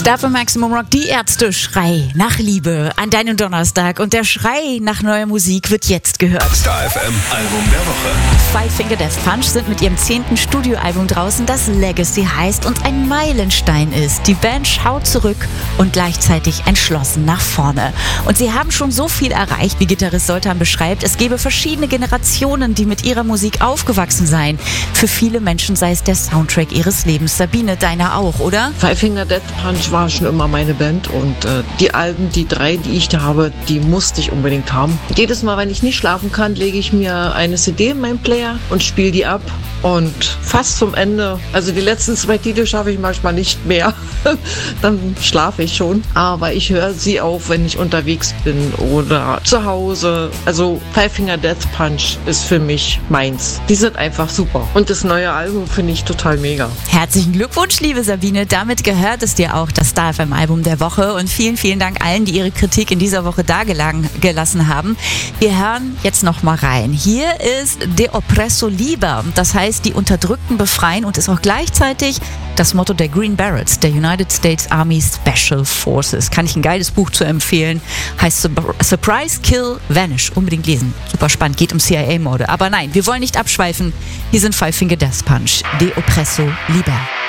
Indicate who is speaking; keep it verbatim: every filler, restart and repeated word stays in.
Speaker 1: Star für Maximum Rock, die Ärzte, Schrei nach Liebe an deinem Donnerstag. Und der Schrei nach neuer Musik wird jetzt gehört.
Speaker 2: Star F M Album der Woche.
Speaker 1: Five Finger Death Punch sind mit ihrem zehnten Studioalbum draußen, das Legacy heißt und ein Meilenstein ist. Die Band schaut zurück und gleichzeitig entschlossen nach vorne. Und sie haben schon so viel erreicht, wie Gitarrist Soltan beschreibt. Es gäbe verschiedene Generationen, die mit ihrer Musik aufgewachsen seien. Für viele Menschen sei es der Soundtrack ihres Lebens. Sabine, deiner auch, oder?
Speaker 3: Five Finger Death Punch war schon immer meine Band und äh, die Alben, die drei, die ich da habe, die musste ich unbedingt haben. Jedes Mal, wenn ich nicht schlafen kann, lege ich mir eine C D in meinen Player und spiele die ab. Und fast zum Ende, also die letzten zwei Titel schaffe ich manchmal nicht mehr, dann schlafe ich schon. Aber ich höre sie auch, wenn ich unterwegs bin oder zu Hause. Also Five Finger Death Punch ist für mich meins. Die sind einfach super. Und das neue Album finde ich total mega.
Speaker 1: Herzlichen Glückwunsch, liebe Sabine. Damit gehört es dir auch das Star F M Album der Woche. Und vielen, vielen Dank allen, die ihre Kritik in dieser Woche dagelassen haben. Wir hören jetzt noch mal rein. Hier ist De Oppresso Liber. Das heißt, die Unterdrückten befreien und ist auch gleichzeitig das Motto der Green Berets, der United States Army Special Forces. Kann ich ein geiles Buch zu empfehlen. Heißt Surprise, Kill, Vanish. Unbedingt lesen. Super spannend. Geht um C I A-Morde. Aber nein, wir wollen nicht abschweifen. Hier sind Five Finger Death Punch. De Oppresso Liber.